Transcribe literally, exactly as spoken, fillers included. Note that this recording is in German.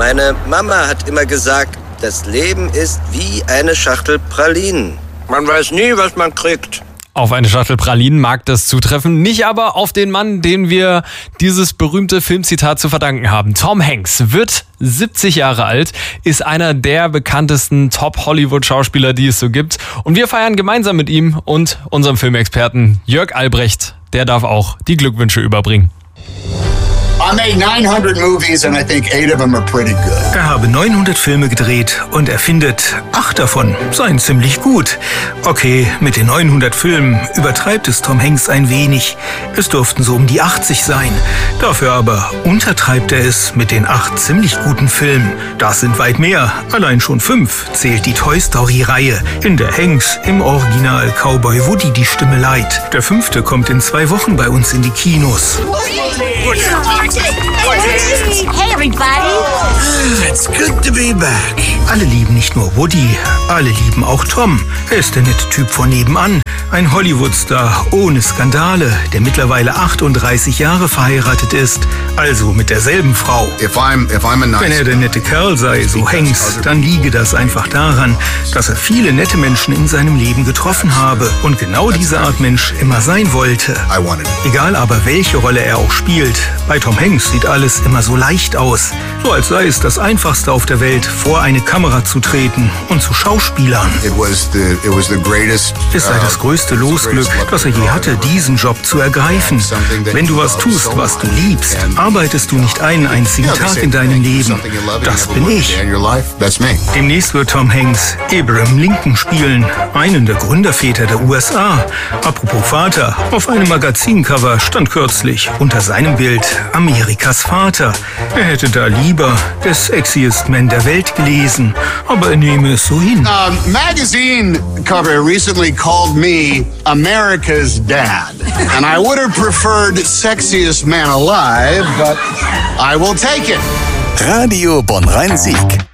Meine Mama hat immer gesagt, das Leben ist wie eine Schachtel Pralinen. Man weiß nie, was man kriegt. Auf eine Schachtel Pralinen mag das zutreffen, nicht aber auf den Mann, den wir dieses berühmte Filmzitat zu verdanken haben. Tom Hanks wird siebzig Jahre alt, ist einer der bekanntesten Top-Hollywood-Schauspieler, die es so gibt. Und wir feiern gemeinsam mit ihm und unserem Filmexperten Jörg Albrecht. Der darf auch die Glückwünsche überbringen. I made nine hundred movies and I think eight of them are pretty good. Er habe neunhundert Filme gedreht und er findet, acht davon seien ziemlich gut. Okay, mit den neunhundert Filmen übertreibt es Tom Hanks ein wenig. Es durften so um die achtzig sein. Dafür aber untertreibt er es mit den acht ziemlich guten Filmen. Das sind weit mehr. Allein schon fünf zählt die Toy Story-Reihe, in der Hanks im Original Cowboy Woody die Stimme leiht. Der fünfte kommt in zwei Wochen bei uns in die Kinos. Hey, everybody. It's good to be back. Alle lieben nicht nur Woody, alle lieben auch Tom. Er ist der nette Typ von nebenan. Ein Hollywood-Star ohne Skandale, der mittlerweile achtunddreißig Jahre verheiratet ist. Also mit derselben Frau. If I'm, if I'm a nice Wenn er der nette Kerl sei, so Hanks, dann liege das einfach daran, dass er viele nette Menschen in seinem Leben getroffen habe und genau diese Art Mensch immer sein wollte. I wanted. Egal aber, welche Rolle er auch spielt, bei Tom Hanks sieht alles immer so leicht aus. So als sei es das Einfachste auf der Welt, vor eine Kamera zu treten und zu schauspielern. It was the, it was the greatest, Es sei das größte Losglück, das er je hatte, diesen Job zu ergreifen. Wenn du was tust, was du liebst, arbeitest du nicht einen einzigen Tag in deinem Leben. Das bin ich. Demnächst wird Tom Hanks Abraham Lincoln spielen, einen der Gründerväter der U S A. Apropos Vater, auf einem Magazincover stand kürzlich unter seinem Bild Amerikas Vater. Er hätte da lieber der sexiest Man der Welt gelesen, aber er nehme es so hin. A magazine cover recently called me America's Dad. And I would have preferred sexiest man alive, but I will take it. Radio Bonn-Rhein-Sieg.